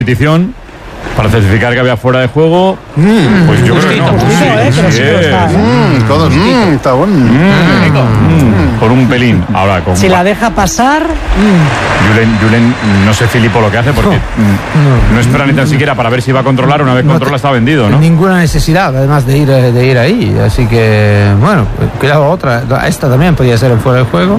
Petición para certificar que había fuera de juego. Pues yo creo que no. Está bueno. Por un pelín. Ahora con si la deja pasar. Julen, no sé Filipo lo que hace porque no espera ni tan siquiera para ver si va a controlar. Una vez controla está vendido, ¿no? Ninguna necesidad además de ir ahí, así que bueno, cuidado, otra, esta también podría ser el fuera de juego.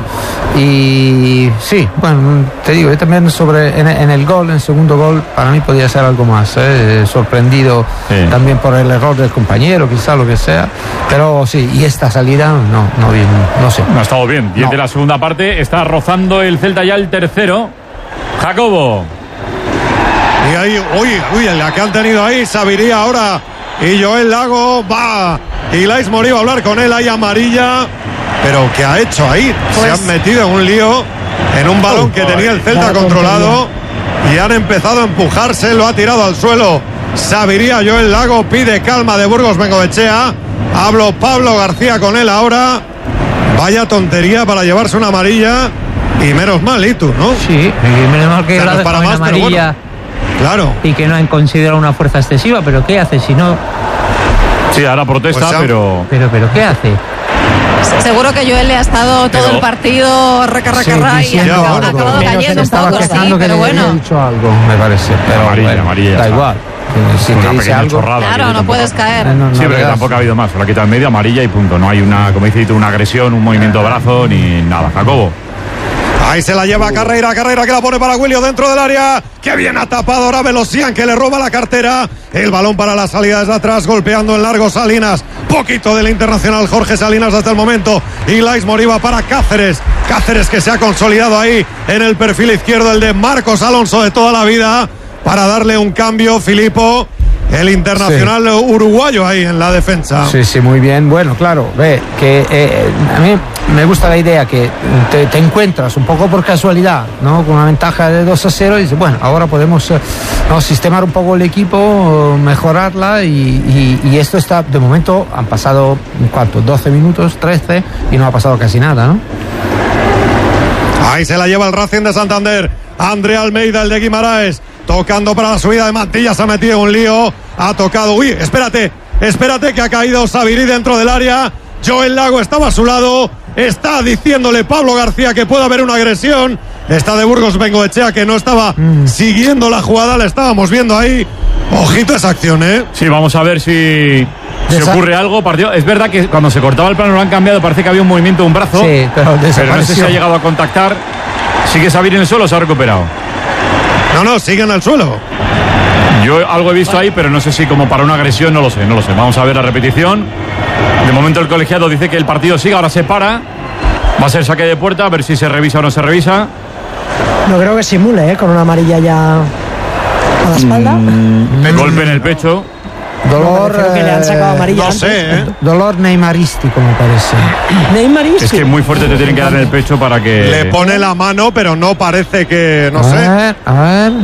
Y sí, bueno, te digo, yo también en el gol, en el segundo gol, para mí podría ser algo más, sorprendido también por el error del compañero, quizá lo que sea, pero sí, y esta salida no sé. No ha estado bien. Y de la segunda parte está rozando el Celta ya el tercero. Jacobo. Y ahí, uy, la que han tenido ahí, Sabiría ahora. Y Joel Lago va. Y Lais Morí va a hablar con él, ahí amarilla. Pero ¿qué ha hecho ahí? Se han metido en un lío, en un balón que tenía el Celta controlado. Y han empezado a empujarse, lo ha tirado al suelo. Sabiría, Joel Lago pide calma de Burgos Bengoechea. Hablo Pablo García con él ahora. Vaya tontería para llevarse una amarilla. Y menos mal, ¿y tú, no? Sí, y menos mal que la para dejan más, amarilla, bueno, claro. Y que no han considerado una fuerza excesiva, pero ¿qué hace si no? Sí, ahora protesta, pues pero ¿qué hace? Seguro que Joel le ha estado todo el partido raca y ha acabado cayendo un poco, sí, pero bueno. Ha dicho algo, me parece, pero amarilla, da igual. Si una te dice algo, chorrada, claro, no puedes caer. Sí, pero que tampoco ha habido más. Se la quita en medio, amarilla y punto. No hay una, como dices tú, una agresión, un movimiento de brazo ni nada. Jacobo. Ahí se la lleva Carreira que la pone para William dentro del área. Que bien ha tapado ahora Velosian, que le roba la cartera. El balón para la salida desde atrás, golpeando en largo Salinas. Poquito del internacional Jorge Salinas hasta el momento. Y Lais Moriba para Cáceres. Cáceres que se ha consolidado ahí en el perfil izquierdo, el de Marcos Alonso de toda la vida. Para darle un cambio, Filipo. El internacional uruguayo ahí en la defensa. Sí, muy bien. Bueno, claro, ve que a mí me gusta la idea que te encuentras un poco por casualidad, ¿no? Con una ventaja de 2-0 y dices, bueno, ahora podemos sistemar un poco el equipo, mejorarla y esto está, de momento han pasado, ¿cuánto? 12 minutos, 13 y no ha pasado casi nada, ¿no? Ahí se la lleva el Racing de Santander. André Almeida, el de Guimaraes, tocando para la subida de Mantilla, se ha metido en un lío, ha tocado, uy, espérate que ha caído Sabirí dentro del área. Joel Lago estaba a su lado, está diciéndole Pablo García que puede haber una agresión. Está de Burgos Bengoechea, que no estaba siguiendo la jugada, la estábamos viendo ahí. Ojito esa acción, ¿eh? Sí, vamos a ver si ocurre algo. Partido. Es verdad que cuando se cortaba el plano lo han cambiado, parece que había un movimiento de un brazo. Sí, pero no sé si ha llegado a contactar. ¿Sigue Sabirí en el suelo o se ha recuperado? No, sigue en el suelo. Yo algo he visto ahí, pero no sé si como para una agresión, no lo sé. Vamos a ver la repetición. De momento el colegiado dice que el partido sigue, ahora se para. Va a ser saque de puerta, a ver si se revisa o no se revisa. No creo que simule, con una amarilla ya a la espalda. Golpe en el pecho. Dolor, creo que le han sacado amarilla no sé, dolor neymarístico, me parece. Neymarístico. Es que muy fuerte te tienen que dar en el pecho para que... Le pone la mano, pero no parece que, no sé. A ver.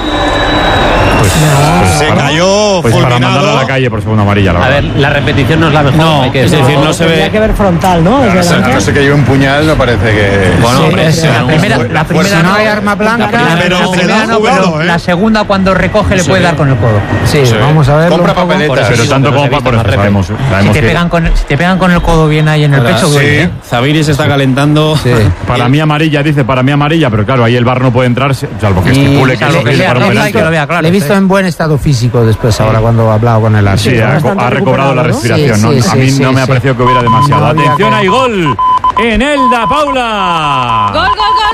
Se cayó pues para fulminado. mandarlo a la calle por segunda amarilla, la verdad. A ver, la repetición no es la mejor. No, hay que es decir, no se Tendría ve. que ver frontal, ¿no? No sé que lleve un puñal, no parece que. Bueno, hombre, Sí, la primera si no hay arma blanca, la segunda cuando recoge le puede dar con el codo. Sí, vamos a ver. Compra papeletas. Pero tanto como para por eso sabemos Si te pegan con el codo bien ahí en el pecho, duele, ¿eh? Zabiri se está calentando. Sí. Para mí amarilla, pero claro, ahí el VAR no puede entrar, salvo que estipule que es lo que es para un penalti. Le he visto en buen estado físico después, ahora cuando ha hablado con el árbitro. Sí, ha recobrado la respiración, ¿no? Sí, A mí sí, no me ha sí. parecido que hubiera demasiado. No había Atención, que- hay gol en Elda, Paula. Gol.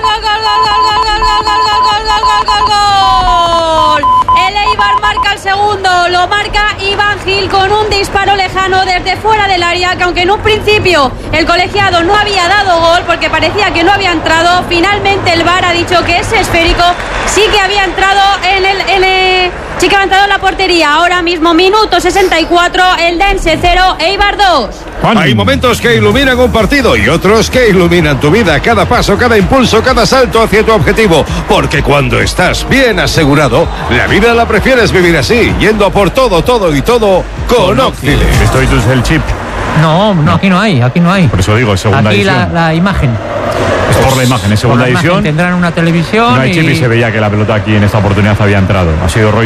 El Eibar marca el segundo, lo marca Iván Gil con un disparo lejano desde fuera del área, que aunque en un principio el colegiado no había dado gol porque parecía que no había entrado, finalmente el VAR ha dicho que ese esférico sí que había entrado sí que había entrado en la portería. Ahora mismo, minuto 64, el Dense 0, Eibar 2. Hay momentos que iluminan un partido y otros que iluminan tu vida, cada paso, cada impulso, cada salto hacia tu objetivo, porque cuando estás bien asegurado, la vida la prefieres vivir así, yendo a por todo y todo con Oxide. Esto es el chip. No, aquí no hay. Por eso digo, es segunda aquí edición. la imagen. Es por la imagen, es segunda Por la imagen edición. tendrán una televisión. No hay chip y se veía que la pelota aquí en esta oportunidad había entrado. Ha sido rollo